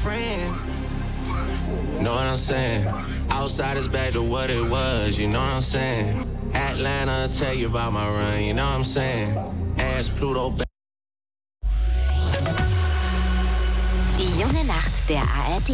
friend. Know what I'm saying? Outside is back to what it was, you know what I'm saying? Atlanta, tell you about my run, you know what I'm saying? Ask Pluto back. Die junge Nacht der ARD.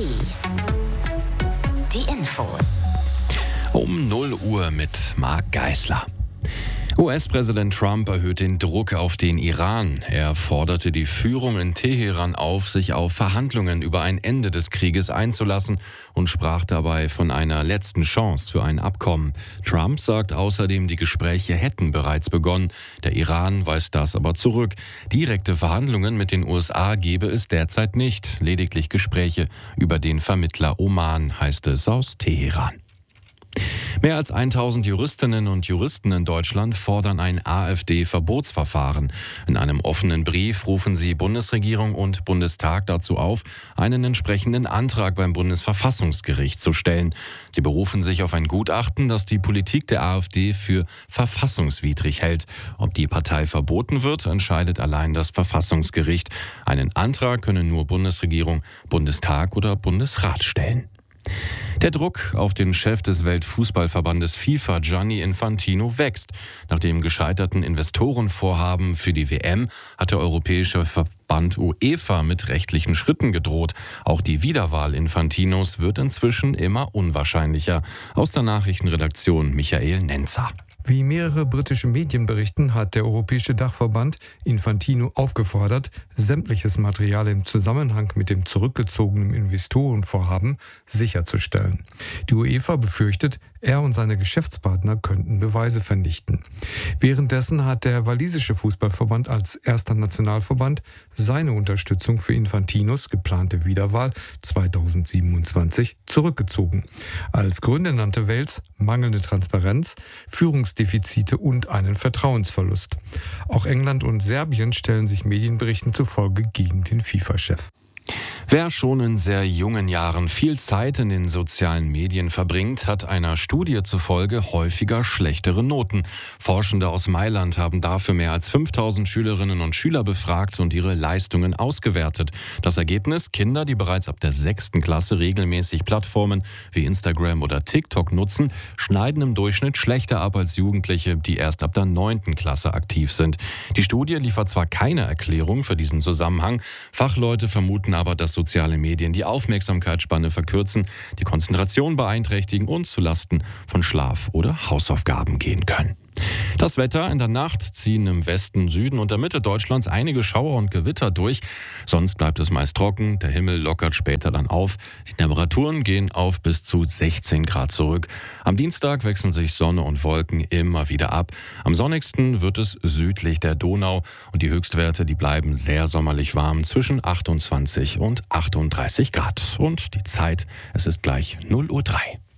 Die Infos. Um 0 Uhr mit Marc Geisler. US-Präsident Trump erhöht den Druck auf den Iran. Er forderte die Führung in Teheran auf, sich auf Verhandlungen über ein Ende des Krieges einzulassen und sprach dabei von einer letzten Chance für ein Abkommen. Trump sagt außerdem, die Gespräche hätten bereits begonnen. Der Iran weist das aber zurück. Direkte Verhandlungen mit den USA gebe es derzeit nicht. Lediglich Gespräche über den Vermittler Oman, heißt es aus Teheran. Mehr als 1000 Juristinnen und Juristen in Deutschland fordern ein AfD-Verbotsverfahren. In einem offenen Brief rufen sie Bundesregierung und Bundestag dazu auf, einen entsprechenden Antrag beim Bundesverfassungsgericht zu stellen. Sie berufen sich auf ein Gutachten, das die Politik der AfD für verfassungswidrig hält. Ob die Partei verboten wird, entscheidet allein das Verfassungsgericht. Einen Antrag können nur Bundesregierung, Bundestag oder Bundesrat stellen. Der Druck auf den Chef des Weltfußballverbandes FIFA, Gianni Infantino, wächst. Nach dem gescheiterten Investorenvorhaben für die WM hat der europäische Verband UEFA mit rechtlichen Schritten gedroht. Auch die Wiederwahl Infantinos wird inzwischen immer unwahrscheinlicher. Aus der Nachrichtenredaktion Michael Nenzer. Wie mehrere britische Medien berichten, hat der Europäische Dachverband Infantino aufgefordert, sämtliches Material im Zusammenhang mit dem zurückgezogenen Investorenvorhaben sicherzustellen. Die UEFA befürchtet, er und seine Geschäftspartner könnten Beweise vernichten. Währenddessen hat der walisische Fußballverband als erster Nationalverband seine Unterstützung für Infantinos geplante Wiederwahl 2027 zurückgezogen. Als Gründe nannte Wales mangelnde Transparenz, Führungsdefizite und einen Vertrauensverlust. Auch England und Serbien stellen sich Medienberichten zufolge gegen den FIFA-Chef. Wer schon in sehr jungen Jahren viel Zeit in den sozialen Medien verbringt, hat einer Studie zufolge häufiger schlechtere Noten. Forschende aus Mailand haben dafür mehr als 5000 Schülerinnen und Schüler befragt und ihre Leistungen ausgewertet. Das Ergebnis: Kinder, die bereits ab der 6. Klasse regelmäßig Plattformen wie Instagram oder TikTok nutzen, schneiden im Durchschnitt schlechter ab als Jugendliche, die erst ab der 9. Klasse aktiv sind. Die Studie liefert zwar keine Erklärung für diesen Zusammenhang, Fachleute vermuten aber, dass soziale Medien die Aufmerksamkeitsspanne verkürzen, die Konzentration beeinträchtigen und zulasten von Schlaf oder Hausaufgaben gehen können. Das Wetter: In der Nacht ziehen im Westen, Süden und der Mitte Deutschlands einige Schauer und Gewitter durch. Sonst bleibt es meist trocken, der Himmel lockert später dann auf. Die Temperaturen gehen auf bis zu 16 Grad zurück. Am Dienstag wechseln sich Sonne und Wolken immer wieder ab. Am sonnigsten wird es südlich der Donau und die Höchstwerte, die bleiben sehr sommerlich warm, zwischen 28 und 38 Grad. Und die Zeit: es ist gleich 0:03 Uhr.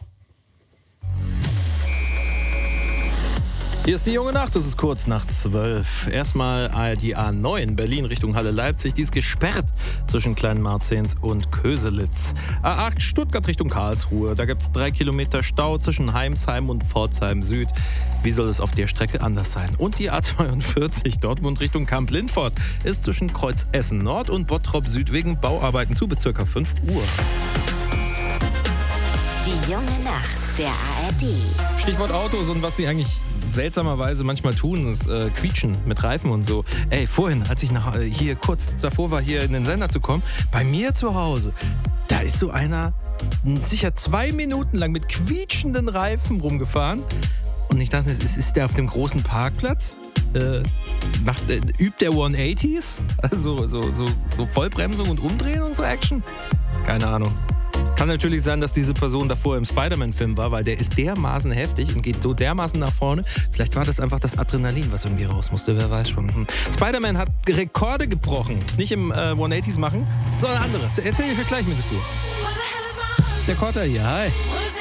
Hier ist die junge Nacht, es ist kurz nach 12. Erstmal die A9 Berlin Richtung Halle-Leipzig, die ist gesperrt zwischen Kleinmarzens und Köselitz. A8 Stuttgart Richtung Karlsruhe, da gibt es 3 Kilometer Stau zwischen Heimsheim und Pforzheim Süd. Wie soll es auf der Strecke anders sein? Und die A42 Dortmund Richtung Kamp-Lindfort ist zwischen Kreuz Essen Nord und Bottrop Süd wegen Bauarbeiten zu bis ca. 5 Uhr. Die junge Nacht der ARD. Stichwort Autos und was sie eigentlich seltsamerweise manchmal tun, ist quietschen mit Reifen und so. Ey, vorhin, als ich hier kurz davor war, hier in den Sender zu kommen, bei mir zu Hause, da ist so einer sicher 2 Minuten lang mit quietschenden Reifen rumgefahren. Und ich dachte, ist der auf dem großen Parkplatz? Übt der 180s? Also so Vollbremsung und Umdrehen und so Action? Keine Ahnung. Kann natürlich sein, dass diese Person davor im Spider-Man-Film war, weil der ist dermaßen heftig und geht so dermaßen nach vorne. Vielleicht war das einfach das Adrenalin, was irgendwie raus musste, wer weiß schon. Spider-Man hat Rekorde gebrochen. Nicht im 180s machen, sondern andere. Erzähl ich euch gleich, mindestens du. Der Kotter hier, hi.